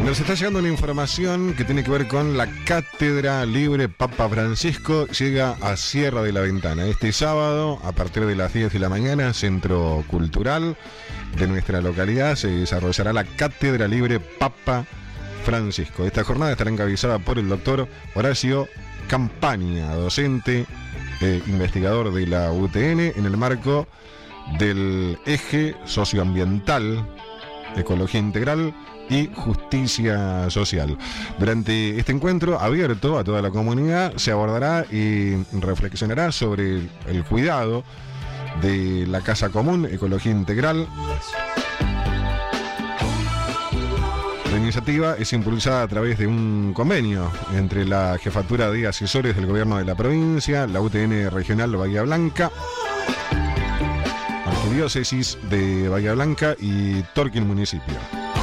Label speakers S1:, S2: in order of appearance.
S1: Nos está llegando una información que tiene que ver con la Cátedra Libre Papa Francisco. Llega a Sierra de la Ventana este sábado a partir de las 10 de la mañana, Centro Cultural de nuestra localidad. Se desarrollará la Cátedra Libre Papa Francisco. Esta jornada estará encabezada por el doctor Horacio Campaña, docente investigador de la UTN, en el marco del eje socioambiental, ecología integral y justicia social. Durante este encuentro abierto a toda la comunidad se abordará y reflexionará sobre el cuidado de la casa común, ecología integral. La iniciativa es impulsada a través de un convenio entre la Jefatura de Asesores del Gobierno de la provincia, la UTN Regional Bahía Blanca, Arquidiócesis de Bahía Blanca y Torquín Municipio.